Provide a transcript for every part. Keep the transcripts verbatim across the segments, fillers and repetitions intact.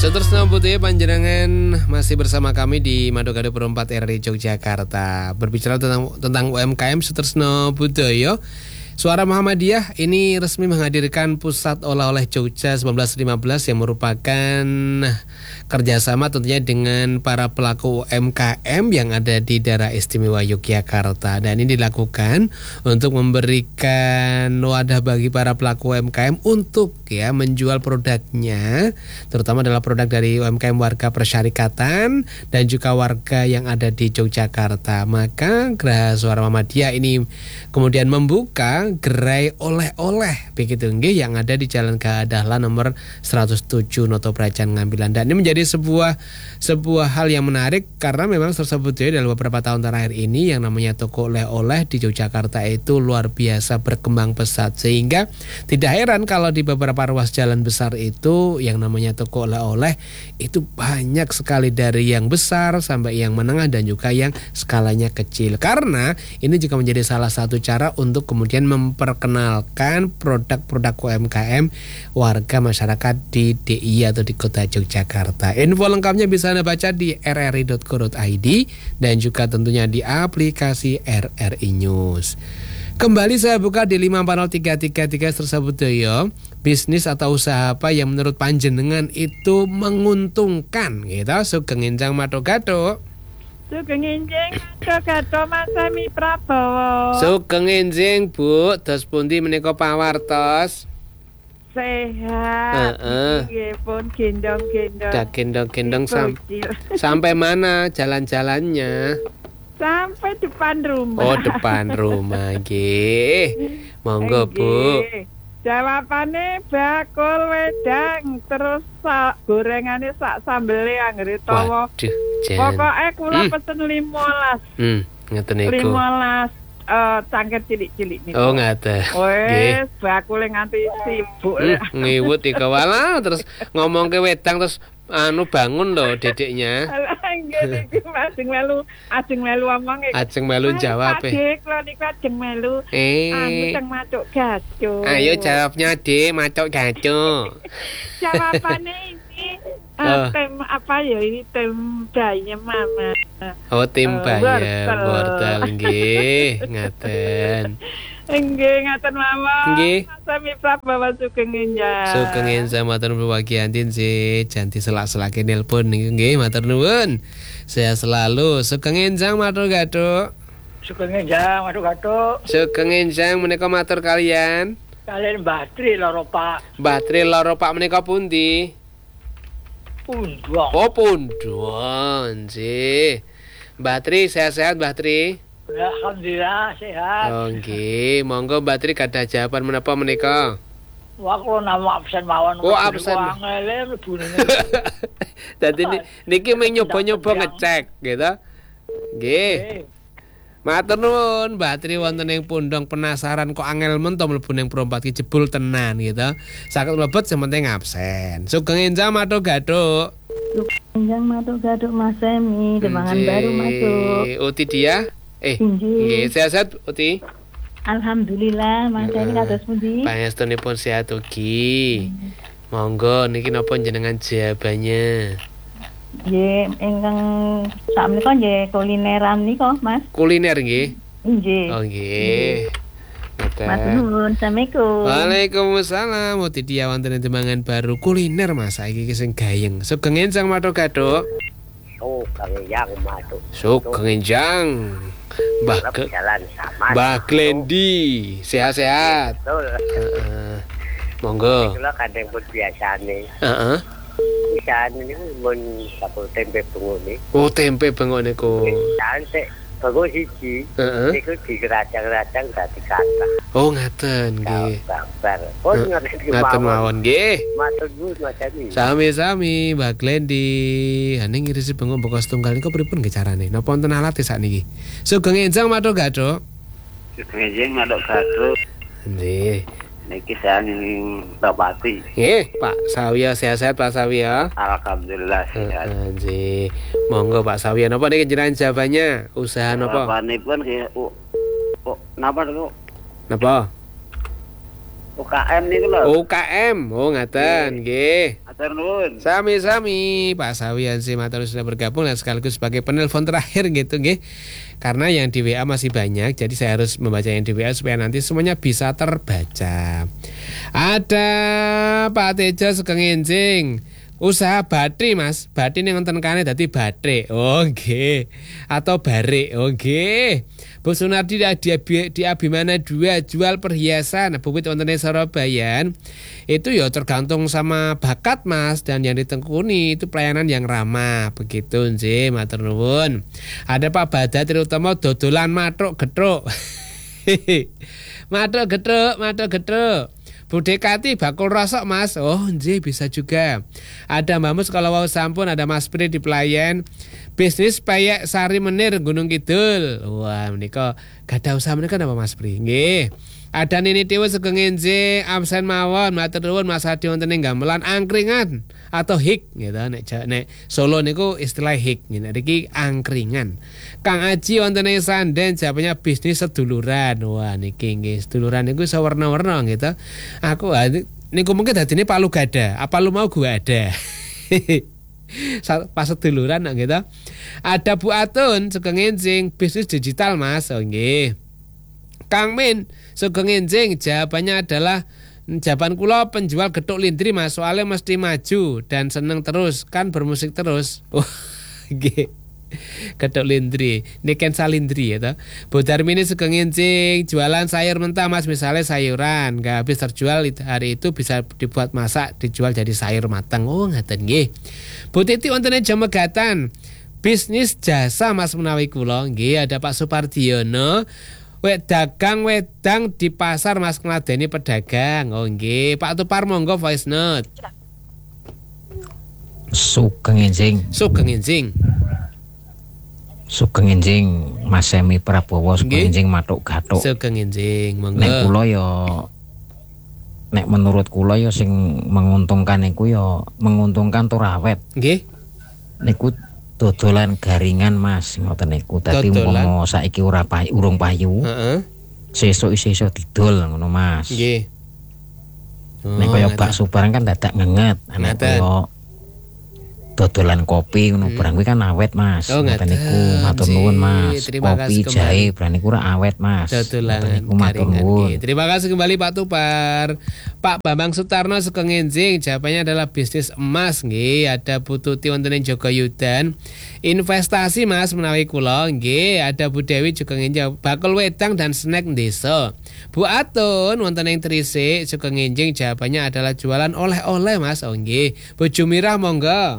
Saudara putih panjenengan masih bersama kami di Mado-Gado Perempat R I Yogyakarta. Berbicara tentang tentang U M K M Saudara Budaya. Suara Muhammadiyah ini resmi menghadirkan Pusat Oleh-oleh Jogja seribu sembilan ratus lima belas yang merupakan kerjasama tentunya dengan para pelaku U M K M yang ada di daerah istimewa Yogyakarta. Dan ini dilakukan untuk memberikan wadah bagi para pelaku U M K M untuk ya menjual produknya, terutama adalah produk dari U M K M warga persyarikatan dan juga warga yang ada di Yogyakarta. Maka Geraha Suara Muhammadiyah ini kemudian membuka gerai oleh-oleh begitu nggih yang ada di Jalan Gahah Dahlan nomor seratus tujuh Noto Prajan Ngambilan. Dan ini menjadi sebuah sebuah hal yang menarik karena memang tersebut ya dalam beberapa tahun terakhir ini yang namanya toko oleh-oleh di Yogyakarta itu luar biasa berkembang pesat, sehingga tidak heran kalau di beberapa ruas jalan besar itu yang namanya toko oleh-oleh itu banyak sekali dari yang besar sampai yang menengah dan juga yang skalanya kecil, karena ini juga menjadi salah satu cara untuk kemudian memperkenalkan produk-produk U M K M warga masyarakat di D I Y atau di kota Yogyakarta. Info lengkapnya bisa Anda baca di r r i dot co dot i d dan juga tentunya di aplikasi R R I News. Kembali saya buka di lima empat nol tiga tiga tiga tersebut ya. Bisnis atau usaha apa yang menurut panjenengan itu menguntungkan gitu? Sugeng Enjang Mado-Gado. Sugeng Enjing Mado-Gado Mas Sami Prabowo. Sugeng Enjing Bu, dos pundi menika pawartos? Sehat. Heeh. Nggih pun gendong-gendong. Dah gendong-gendong sam sampai mana jalan-jalannya? Sampai depan rumah. Oh, depan rumah nggih. Monggo Bu. Jawabane bakul wedang terus sak gorengane sak sambele anggere tawa. Waduh, jan. Pokoke kula Hmm. pesen limolas. Hmm, ngeten niku. limolas eh cangkir cilik-cilik niku. Oh, ngaten. Wes bakule nganti sibuk. Hmm, ngiwut iki wala terus ngomong ke wedang terus anu bangun loh dedeknya. Alah nggih iki ajeng melu, ajeng melu omong iki. Ajeng melu jawab e. Dik, kula niku ajeng melu. Eh. Anu teng macuk gaco. Ayo jawabnya, Dik, macok gaco. Jawabane ini eh, Oh. tem apa ya ini tem bayinya mama. Oh, tim Eh, bayam wortel. wortel nggih, ngaten. Nggih ngaten mawon. Nggih. Mas Sami Prabowo Sugeng Enjang. Sugeng Enjang matur nuwun bagiantin sih, janti selak-selake nelpon niku nggih, matur nuwun. Saya selalu Sugeng Enjang Mado-Gado. Sugeng Enjang Mado-Gado. Sugeng Enjang menika matur kalian. Kalian Batri loro Pak. Batri loro Pak menika pundi? Pundong. Oh, pundhon sih. Batri sehat-sehat Batri. Alhamdulillah sehat. Oh nggih, monggo Batri gadah jawaban menapa menika? Wah kalau nama absen mawon. Oh, absen. Angele mlebune. Dadi ni- niki mung nyoba-nyoba ngecek gitu. Nggih. Matur nuwun, Batri wonten ing Pundong penasaran kok angel men to mlebu ning Perempat ki jebul tenan gitu. Saged mlebet sing penting absen. Sugeng Enjang Mado-Gado. Enjang Mado-Gado Mas Semi, Demangan Nggih. baru masuk. Uti dia? Eh, Nggih. nggih, sehat-sehat Uti. Alhamdulillah, Mas Semi kados pundi? Pangestunipun sehat ugi. Monggo niki napa jenengan jawabannya? Nggih, ingkang sakmenika nggih kulineran nika, Mas. Kuliner nggih. Nggih. Oh nggih. Matur nuwun, Assalamualaikum. Waalaikumsalam. Uti dia wonten ing Demangan baru kuliner Mas saiki ki sing gayeng. Sugeng Enjang Mado-Gado. Sugeng Enjang Mado. Sugeng Enjang. Mbah Ge- Jalan sama. Mbah Glendi, sehat-sehat. Betul. Heeh. Monggo. Kula kadang pun biasane. Heeh. Biasane niku mun sapul tempe bengone. Oh, tempe bengok niku. Cantik. Bengok siji. Heeh. Niku digeracang-geracang dadi kata. Oh, ngaten nggih. Gambar. Oh, Heeh. ngaten Ngaten mawon nggih. Matur nuwun Mas Sami. Sami-sami Mbak Glendi. Hane ngirisi bengok bengok setunggal niku pripun nggih carane? Napa wonten alat sakniki? Sugeng Enjang Mado-Gado. Sugeng Enjang Mado-Gado. Nggih. Niki saya ning Bapati. Nggih, Pak Sawya sehat-sehat Pak Sawya. Alhamdulillah sehat. Heeh, nggih. Monggo Pak Sawya, napa niki jenengan jawabannya? Usaha napa? Jawabanipun ki oh, oh, napa niku? Napa? U K M niku lho. U K M. Oh, ngaten, nggih. Matur nuwun. Sami-sami Pak Sawiansi matur sudah bergabung dan sekaligus sebagai penelpon terakhir gitu nggih. Karena yang di W A masih banyak, jadi saya harus membaca yang di W A supaya nanti semuanya bisa terbaca. Ada Pak Tejo Sugeng Enjing. Usaha baterai Mas, baterai yang ngonten kane dadi baterai. Oh nggih. Atau bare. Oh nggih. Bu Sunardi di, di Abimana dua jual perhiasan bubut wonten Surabaya. Itu ya tergantung sama bakat Mas, dan yang ditekuni itu pelayanan yang ramah. Begitu nggih, matur nuwun. Ada Pak Badha terutama dodolan matruk getruk. matruk getruk, matruk getruk. Budekati bakul rosok Mas. Oh nggih bisa juga. Ada Mbak Mus kalau mau sampun, ada Mas Pri di pelayan. Bisnis payek Sari Menir Gunung Kidul. Wah menika gadah usaha menika napa Mas Pri? Nggih. Ada Nini Tiwo Sugeng Enjing absen mawon matur nuwun Mas Hadi wonten ing gamelan angkringan atau hik gitu nek nek Solo niku istilah hik nek iki angkringan. Kang Aji wonten ing Sanden jawabnya bisnis seduluran. Wah niki nggih seduluran niku iso warna-warna gitu. Aku niku mungkin dadine Palu Gada, apa lu mau gua ada. Pas seduluran gitu. Ada Bu Atun Sugeng Enjing bisnis digital Mas. Oh nggih. Kang Min Sugeng Enjing jawabannya adalah jawaban kula penjual gethuk lindri Mas, soalnya mesti maju dan seneng terus kan bermusik terus. Oh nggih. Gethuk lindri, niken salindri ya toh. Bu Darmini Sugeng Enjing jualan sayur mentah Mas, misalnya sayuran enggak habis terjual hari itu bisa dibuat masak dijual jadi sayur matang. Oh ngaten nggih. Bu Titi wonten ing Jemegatan bisnis jasa Mas menawi kula nggih. Ada Pak Supardiono wek dagang wedang di pasar Mas ngladeni pedagang. Oh nggih, Pak Tupar monggo voice note. Sugeng Enjing. Sugeng Enjing. Sugeng Enjing Mas Semi Prabowo Sugeng Enjing Matuk Gatuk. Sugeng Enjing monggo. Nek kula ya nek menurut kula ya sing menguntungkan niku ya menguntungkan tur awet. Nggih. Niku dodolan garingan Mas ngoten niku. Dadi umpama saiki ora payu urung payu. Heeh. Sesuk iso-iso didol ngono Mas. Nggih. Oh, nek kaya bakso barang kan dadak ngenget. Nek kaya dodolan kopi ngono barang kuwi kan awet Mas. Oh, ngoten niku matur nuwun Mas. Kopi jahe barang niku ora awet Mas. Dodolan niku matur nuwun. Terima kasih kembali Pak Tupar. Pak Bambang Sutarno Sugeng Enjing jawabannya adalah bisnis emas nggih. Ada Bu Tuti wonten ing Jogayudan. Investasi Mas menawi kula nggih. Ada Bu Dewi Sugeng Enjing bakul wedang dan snack desa. Bu Atun wonten ing Trisik Sugeng Enjing jawabannya adalah jualan oleh-oleh Mas. Oh nggih. Bu Jumirah monggo.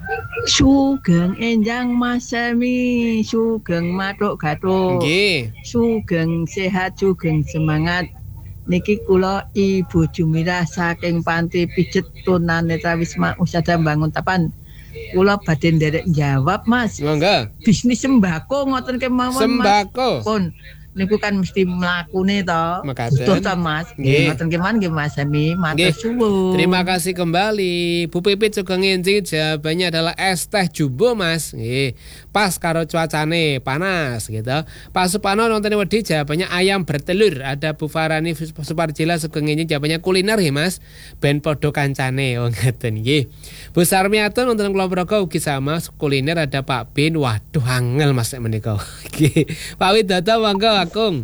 Sugeng Enjang Mas Semi, Sugeng Matuk Gatuk. Nggih. Sugeng sehat, sugeng semangat. Niki kula Ibu Jumirah saking Panti Pijet Tunanetra Wisma Usada Bangun Tapan. Kula badhe nderek jawab Mas. Monggo. Bisnis sembako ngoten kemawon Mas. Sembako. Pun niku kan mesti mlakune to. Betul to Mas. Nggih ngoten kemawon nggih Mas Semi, matur suwun. Terima kasih kembali. Bu Pipit Sugeng Enjing jawabannya adalah es teh jumbo Mas. Nggih. Pas karo cuacane panas gitu. Pak Supano nonton wedi jawabannya ayam bertelur. Ada Bu Farani Suparjila Sugeng Enjing jawabannya kuliner ya Mas. Ben podo kancane wong ngeten nggih. Bu Sarmiatun nonton kula Progo ugi sama kuliner. Ada Pak Bin. Waduh angel Mas nek menika. Nggih. Pak Widodo monggo Kakung.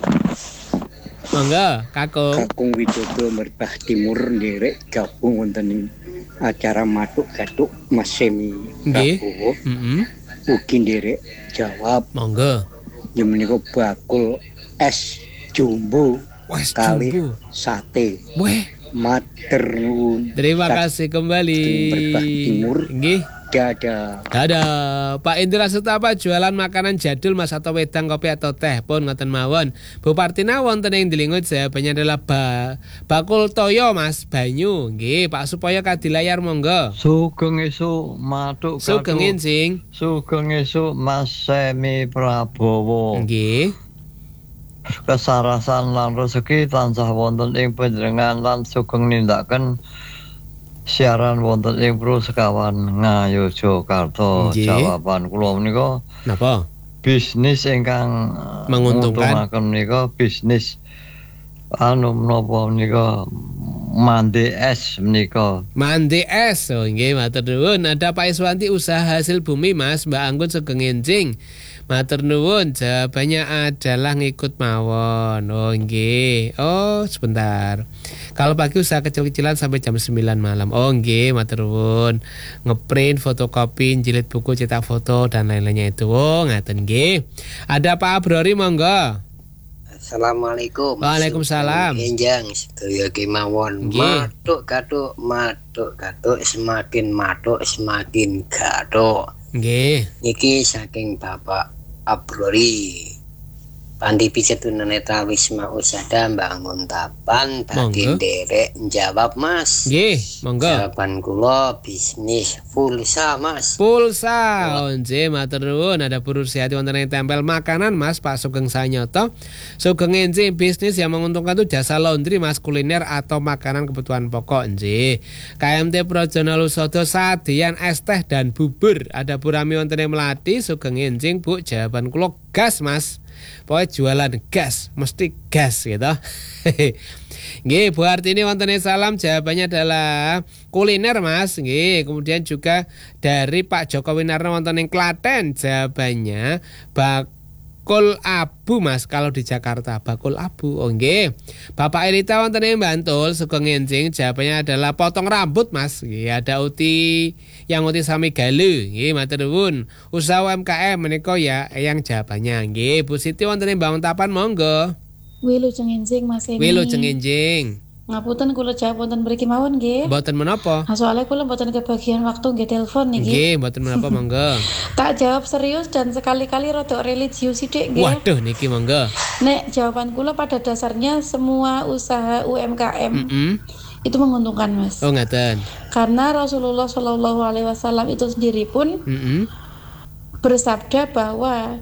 Monggo Kakung. Kakung Widodo Merbah Timur nderek gabung wonten ing acara Matuk Gatuk Mas Semi Prabowo. Heeh. Ugi nderek jawab. Monggo. Ya menika bakul es jumbo es kali jumbo. Sate. Weh, matur nuwun. Terima kasih kembali. Merbah Timur. Nggih. Dadah. Dadah. Pak Indra Sutapa jualan makanan jadul Mas atau wedang kopi atau teh pun ngoten mawon. Bu Partina wonten ing Delingut jawabannya adalah ba bakul toyo Mas banyu. Nggih, Pak Supaya Kadilayar monggo. Sugeng esuk Matuk Gatuk. Sugeng Enjing. Sugeng esuk Mas Semi Prabowo. Nggih. Kesarasan lan rezeki tansah wonten ing panjenengan lan sugeng nindakaken siaran wonten ing Pro Sekawan Ngayo Jakarta. Jawaban kula menika napa? Bisnis ingkang menguntungkan menika bisnis anu menapa menika mandi es menika. Mandi es. Oh nggih matur nuwun. Ada Pak Iswanti usaha hasil bumi Mas, Mbak Anggun Sugeng Enjing. Matur nuwun, jawabannya adalah ngikut mawon. Oh nggih. Oh sebentar. Kalau pagi usaha kecil-kecilan sampai jam sembilan malam. Oh nggih, matur nuwun. Ngeprint, fotokopi, jilid buku, cetak foto dan lain-lainnya itu. Oh ngaten nggih. Ada Pak Abrori monggo. Assalamualaikum. Waalaikumsalam. Enjang sedaya kemawon. Matuk katuk, matuk katuk, semakin matuk semakin gatuk. Nggih. Niki saking Bapak Abrori. Panti pijet tunanetra Wisma Usada Bangun Tapan badhe nderek njawab Mas. Nggih, monggo. Jawaban kula bisnis pulsa Mas. Pulsa. Onje matur nuwun. Ada Purur Sehati wonten ing tempel makanan Mas, Pak Sugeng Sanyoto. Sugeng Enjing bisnis yang menguntungkan itu jasa laundry Mas, kuliner atau makanan kebutuhan pokok nggih. K M T Projona Lusada sadeyan es teh dan bubur. Ada Purami wonten ing Melati. Sugeng Enjing Bu, jawaban kula gas Mas. Pokoknya jualan gas, mesti gas gitu. Nggih, Bu Artini wonten salam, jawabannya adalah kuliner Mas. Nggih, kemudian juga dari Pak Joko Winarno wonten ing Klaten, jawabannya bakul abu Mas kalau di Jakarta, bakul abu. Oh nggih. Bapak Irita wonten ing Bantul, Sugeng Enjing, jawabannya adalah potong rambut Mas. Nggih, ada Uti yang Uti sami galu. Nggih, matur nuwun. Usaha U M K M menika ya yang jawabannya. Nggih, Bu Siti wonten ing Bangun Tapan monggo. Wilujeng Enjing Mas Emi. Wilujeng Enjing. Ngapunten kula jawab wonten mriki mawon nggih. Mboten menapa. Soalnya kula mboten kebagian waktu nggih telepon niki. Nggih, mboten menapa monggo. Tak jawab serius dan sekali-kali rada religius sithik nggih. Waduh niki monggo. Nek jawaban kula pada dasarnya semua usaha U M K M mm -mm. itu menguntungkan Mas. Oh ngaten. Karena Rasulullah Shallallahu Alaihi Wasallam itu sendiri pun mm -mm. bersabda bahwa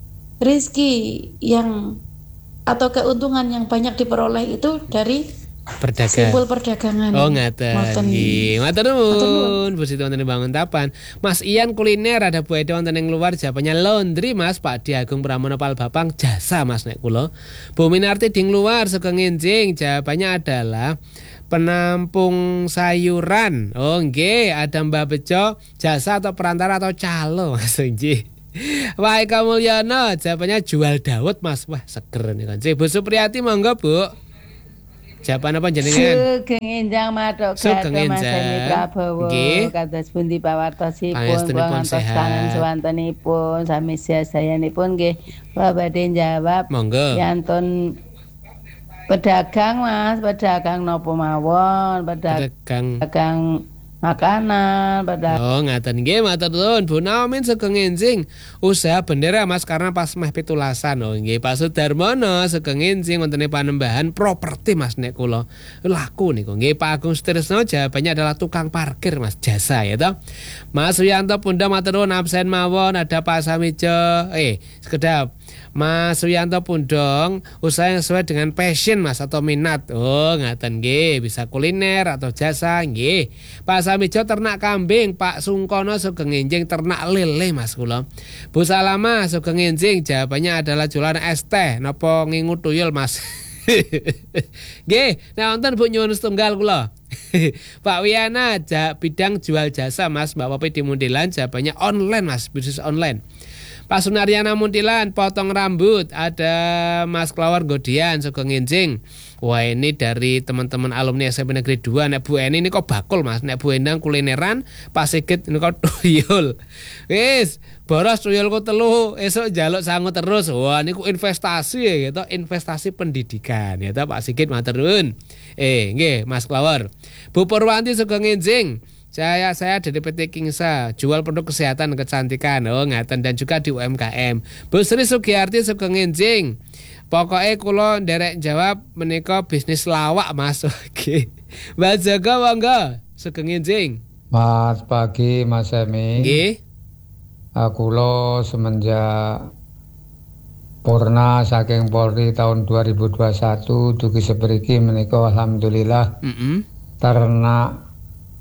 rizki yang atau keuntungan yang banyak diperoleh itu dari perdagangan. Simpul perdagangan. Oh ngaten. Nggih, matur nuwun. Bu Siti wonten ing Bangun Tapan. Mas Ian kuliner, ada Bu Eda wonten ing luar, jawabannya laundry Mas. Pak Di Agung Pramono Palbapang jasa Mas nek kula. Bu Minarti ding luar Sugeng Enjing, jawabannya adalah penampung sayuran. Oh nggih, ada Mbak Bejo jasa atau perantara atau calo Mas nggih. Wah, Eka Mulyono jawabannya jual dawet Mas. Wah, seger nih kan. Bu Supriyati monggo Bu. Jawaban apa jenengan? Sugeng Enjang matur kados Mas Emi Prabowo kados pundi pawartosipun pangantos kangen suwantenipun sami sayanipun nggih kula badhe jawab. Monggo. Yantun pedagang Mas, pedagang napa mawon, pedagang, pedagang makanan pada. Oh ngaten nggih matur nuwun Bu Naomin Sugeng Enjing usaha bendera Mas karena pas meh pitulasan. Oh nggih Pak Sudarmono Sugeng Enjing wonten panembahan properti Mas nek kula laku niku. Nggih Pak Agung Sutrisno jawabannya adalah tukang parkir Mas, jasa ya toh. Mas Wiyanto Punda matur nuwun absen mawon. Ada Pak Samijo eh sekedap Mas Wiyanto Pundong usaha yang sesuai dengan passion Mas atau minat. Oh ngaten nggih, bisa kuliner atau jasa nggih. Pak Samijo ternak kambing, Pak Sungkono Sugeng Enjing ternak lele Mas kula. Bu Salama Sugeng Enjing jawabannya adalah jualan es teh napa ngingu tuyul Mas. Nggih, nah wonten Bu nyuwun setunggal kula. Pak Wiana ja, bidang jual jasa Mas, Mbak Popi di Mundilan jawabannya online Mas, bisnis online. Pak Sunaryana Muntilan potong rambut, ada Mas Klawar Godian Sugeng Enjing. Wah ini dari teman-teman alumni S M P Negeri dua. Nek Bu Eni ini kok bakul Mas, nek Bu Endang kulineran, Pak Sigit ini kok tuyul. Wis, boros tuyulku telu, esok jaluk sangu terus. Wah niku investasi ya gitu, investasi pendidikan ya toh Pak Sigit matur nuwun. Eh nggih Mas Klawar. Bu Purwanti Sugeng Enjing. Saya saya dari P T Kingsa, jual produk kesehatan dan kecantikan. Oh, ngaten dan juga di U M K M. Bu Sri Sugiyarti Sugeng Enjing. Pokoknya kula nderek jawab menika bisnis lawak Mas. Oke. Mbak Jaga monggo Sugeng Enjing. Mas pagi Mas Emi. Nggih. Aku lo semenjak purna saking Polri tahun dua ribu dua puluh satu dugi seperiki menika alhamdulillah. Mm -mm. Ternak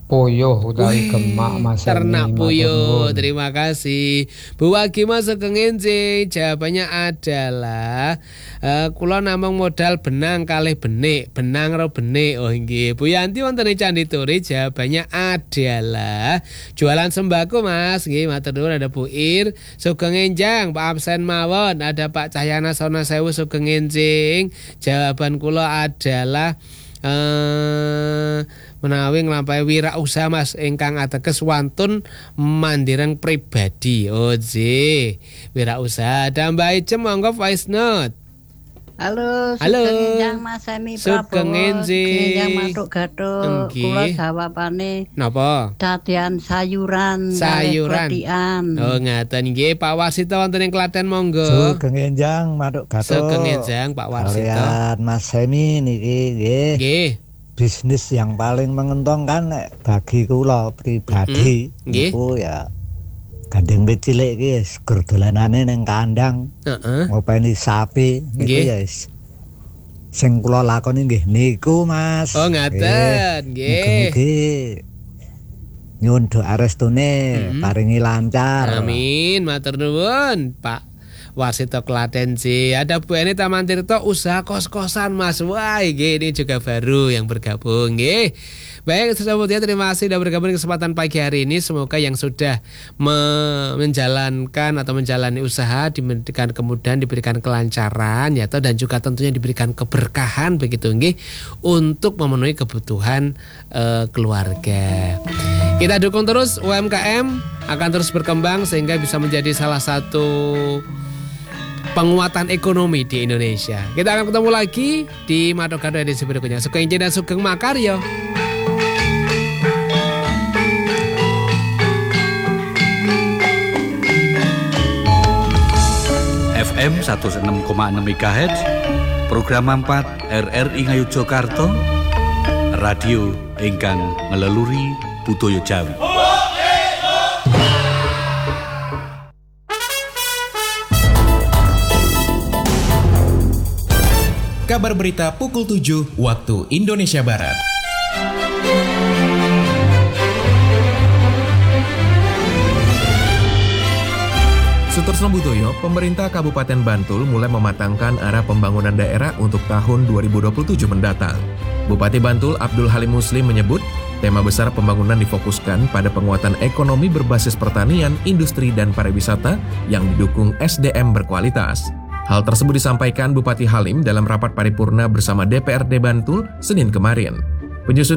puyuh utawi gemak Mas. Ternak puyuh. Terima kasih. Bu Wagima saking Enjing, jawabannya adalah uh, kula namung modal benang kalih benik, benang karo benik. Oh nggih. Bu Yanti wonten ing Candi Turi, jawabannya adalah jualan sembako Mas. Nggih, matur nuwun. Ada Bu Ir saking Enjang, Pak absen mawon. Ada Pak Cahyana Sona Sewu saking Enjing. Jawaban kula adalah Uh, menawi nglampahi wirausaha Mas ingkang ateges wantun mandireng pribadi. Oh nggih, wirausaha. Mbak Icem monggo voice note. Halo, halo. Sugeng Mas Semi Prabowo. Sugeng Matuk Gathuk. Kula jawabane napa? Dadian sayuran. Sayuran. Oh ngaten nggih, Pak Warsito wonten ing Klaten monggo. Sugeng Enjang Matuk Gathuk. Sugeng Enjang Pak Warsito. Kalian Mas Semi niki nggih. Nggih. Bisnis yang paling menguntungkan nek bagi kula pribadi niku ya gandeng cilik iki wis gur dolanane ning kandang. Heeh. Ngopeni sapi niku ya wis sing kula lakoni nggih niku Mas. Oh ngaten nggih. Nggih. Nyuwun doa restune paringi lancar. Amin, matur nuwun Pak Warsito Klaten sih. Ada Bu Eni Taman Tirto usaha kos-kosan Mas. Wah, ini juga baru yang bergabung nggih. Baik, sahabat ya, terima kasih sudah bergabung di kesempatan pagi hari ini. Semoga yang sudah me- menjalankan atau menjalani usaha diberikan kemudahan, diberikan kelancaran ya, dan juga tentunya diberikan keberkahan begitu nggih untuk memenuhi kebutuhan uh, keluarga. Kita dukung terus U M K M akan terus berkembang sehingga bisa menjadi salah satu penguatan ekonomi di Indonesia. Kita akan ketemu lagi di Madogado edisi berikutnya. Sugeng Enjing dan Sugeng Makaryo. F M seratus enam koma enam MHz, program empat R R I Ngayogyakarta, radio ingkang ngeleluri budaya Jawi. Kabar berita pukul tujuh waktu Indonesia Barat. Sutresno Budoyo, pemerintah Kabupaten Bantul mulai mematangkan arah pembangunan daerah untuk tahun dua ribu dua puluh tujuh mendatang. Bupati Bantul Abdul Halim Muslim menyebut, tema besar pembangunan difokuskan pada penguatan ekonomi berbasis pertanian, industri, dan pariwisata yang didukung S D M berkualitas. Hal tersebut disampaikan Bupati Halim dalam rapat paripurna bersama D P R D Bantul Senin kemarin. Penyusun